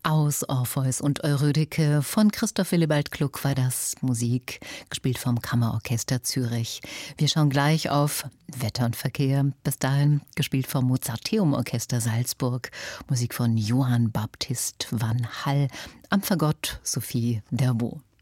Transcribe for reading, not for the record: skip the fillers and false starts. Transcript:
Aus Orpheus und Eurydike von Christoph Willibald Gluck war das, Musik, gespielt vom Kammerorchester Zürich. Wir schauen gleich auf Wetter und Verkehr, bis dahin gespielt vom Mozarteum-Orchester Salzburg, Musik von Johann Baptist van Hall, am Fagott Sophie Dervaux.